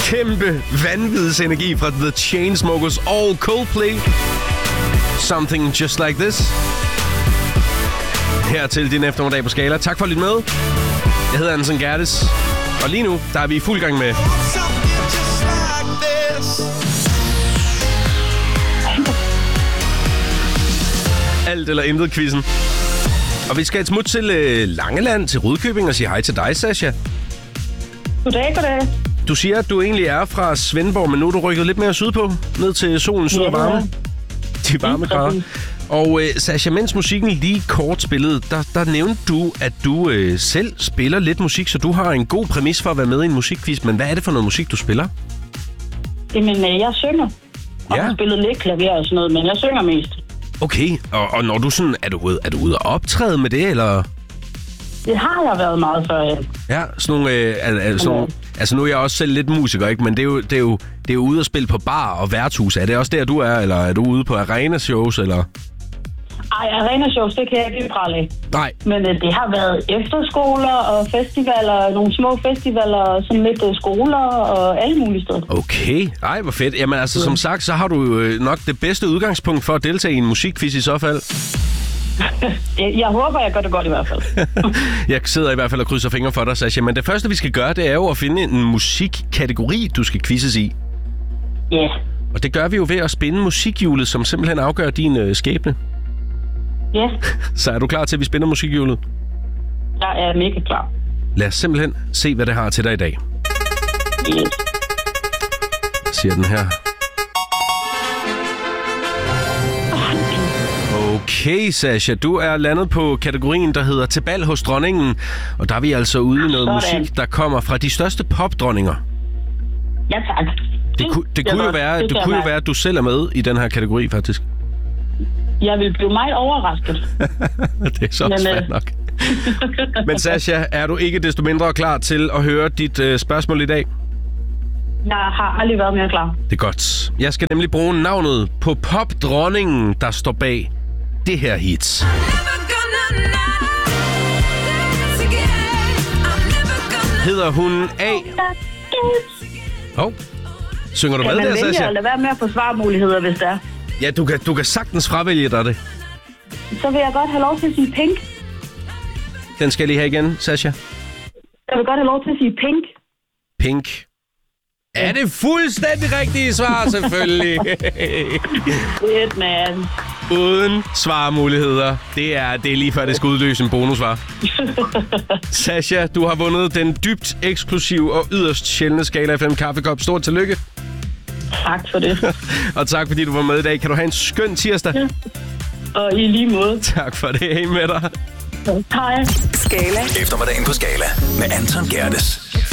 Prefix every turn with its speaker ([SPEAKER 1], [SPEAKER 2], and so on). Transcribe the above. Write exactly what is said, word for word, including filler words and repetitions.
[SPEAKER 1] kæmpe vanvidsenergi fra The Chainsmokers og Coldplay. Something Just Like This. Her til din eftermiddag på Skala. Tak for at lytte med. Jeg hedder Anton Gerdes. Og lige nu, der er vi i fuld gang med... Alt eller intet quizzen. Og vi skal et smut til øh, Langeland, til Rudkøbing og sige hej til dig, Sasha.
[SPEAKER 2] Goddag, goddag.
[SPEAKER 1] Du siger, at du egentlig er fra Svendborg, men nu er du rykket lidt mere sydpå. Ned til solen, syd og varme. De varme grader. Og øh, Sasha, mens musikken lige kort spillede, der, der nævnte du, at du øh, selv spiller lidt musik, så du har en god præmis for at være med i en musikquiz. Men hvad er det for noget musik, du spiller?
[SPEAKER 2] Jamen, øh, jeg synger. Og
[SPEAKER 1] Ja.
[SPEAKER 2] har spillet lidt klaver og sådan noget, men jeg synger mest.
[SPEAKER 1] Okay, og, og når du sådan, er du ude, er du ude at optræde med det, eller?
[SPEAKER 2] Det har jeg været meget før, ja.
[SPEAKER 1] Ja, sådan nogle, øh, er, er, sådan nogle, altså nu er jeg også selv lidt musiker, ikke? Men det er jo, det er jo, det er jo ude at spille på bar og værtshus. Er det også der, du er, eller er du ude på arena-shows, eller?
[SPEAKER 2] Ej, arena-shows, det kan jeg ikke prale af.
[SPEAKER 1] Nej.
[SPEAKER 2] Men øh, det har været efterskoler og festivaler, nogle små festivaler, og sådan lidt øh, skoler og alle mulige steder.
[SPEAKER 1] Okay, ej, hvor fedt. Jamen altså, som sagt, så har du jo øh, nok det bedste udgangspunkt for at deltage i en musikquiz i så fald.
[SPEAKER 2] jeg, jeg håber, jeg gør det godt i hvert fald.
[SPEAKER 1] Jeg sidder i hvert fald og krydser fingre for dig, Sasha. Men det første, vi skal gøre, det er jo at finde en musikkategori, du skal quizzes i.
[SPEAKER 2] Ja. Yeah.
[SPEAKER 1] Og det gør vi jo ved at spinde musikhjulet, som simpelthen afgør din øh, skæbne.
[SPEAKER 2] Ja. Yeah.
[SPEAKER 1] Så er du klar til, at vi spinder musikhjulet?
[SPEAKER 2] Jeg er mega klar.
[SPEAKER 1] Lad os simpelthen se, hvad det har til dig i dag.
[SPEAKER 2] Yes.
[SPEAKER 1] Siger den her. Okay, Sasha, du er landet på kategorien, der hedder Til bal hos dronningen. Og der er vi altså ude i noget
[SPEAKER 2] Sådan.
[SPEAKER 1] musik, der kommer fra de største popdronninger.
[SPEAKER 2] Ja, tak.
[SPEAKER 1] Det, ku, det kunne jo være, det kunne jo være, at du selv er med i den her kategori, faktisk.
[SPEAKER 2] Jeg vil blive meget overrasket.
[SPEAKER 1] Det er så
[SPEAKER 2] Men,
[SPEAKER 1] svært
[SPEAKER 2] øh...
[SPEAKER 1] nok. Men Sasha, er du ikke desto mindre klar til at høre dit øh, spørgsmål i dag?
[SPEAKER 2] Jeg har aldrig været mere klar.
[SPEAKER 1] Det er godt. Jeg skal nemlig bruge navnet på popdronningen, der står bag det her hit. Hedder hun A... Hov. Oh. Synger du
[SPEAKER 2] kan
[SPEAKER 1] med der, Sasha?
[SPEAKER 2] Kan man lade være med at få svarmuligheder, hvis det er?
[SPEAKER 1] Ja, du kan, du kan sagtens fravælge dig det.
[SPEAKER 2] Så vil jeg godt have lov til at sige pink.
[SPEAKER 1] Den skal jeg lige have igen, Sasha.
[SPEAKER 2] Jeg vil godt have lov til at sige pink.
[SPEAKER 1] Pink. Er det fuldstændig rigtige svar, selvfølgelig?
[SPEAKER 2] Fedt, man.
[SPEAKER 1] Uden svarmuligheder. Det er, det er lige før, det skal udløse en bonusvar. Sasha, du har vundet den dybt eksklusive og yderst sjældne Skala F M kaffekop. Stort tillykke.
[SPEAKER 2] Tak for det.
[SPEAKER 1] Og tak, fordi du var med i dag. Kan du have en skøn tirsdag?
[SPEAKER 2] Ja. Og i lige måde.
[SPEAKER 1] Tak for det. Hej med dig.
[SPEAKER 2] Hej.
[SPEAKER 3] Skala. Eftermiddagen på Skala med Anton Gerdes.